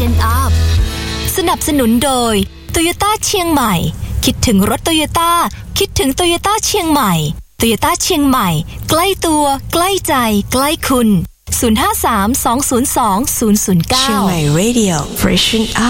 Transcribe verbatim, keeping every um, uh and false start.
Freshen Up สนับสนุนโดย Toyota เชียงใหม่คิดถึงรถ Toyota คิดถึง Toyota เชียงใหม่ Toyota เชียงใหม่ใกล้ตัวใกล้ใจใกล้คุณศูนย์ ห้า สาม สอง ศูนย์ สอง ศูนย์ ศูนย์ เก้าเชียงใหม่ Radio Freshen Up